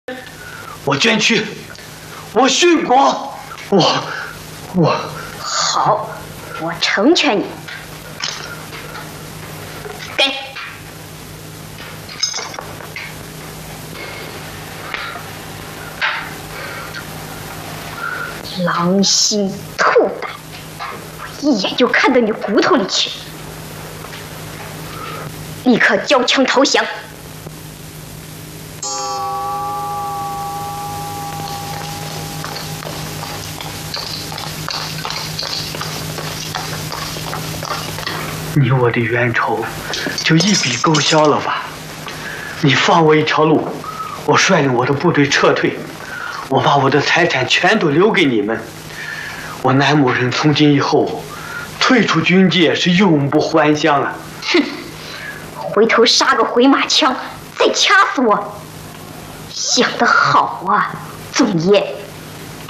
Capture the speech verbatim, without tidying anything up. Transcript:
我捐躯，我殉国，我我好，我成全你。给。狼心兔胆，我一眼就看到你骨头里去，立刻交枪投降。 你我的冤仇就一笔勾销了吧？你放我一条路，我率领我的部队撤退，我把我的财产全都留给你们。我南某人从今以后退出军界是永不还乡啊！ 哼，回头杀个回马枪，再掐死我！想得好啊，总爷。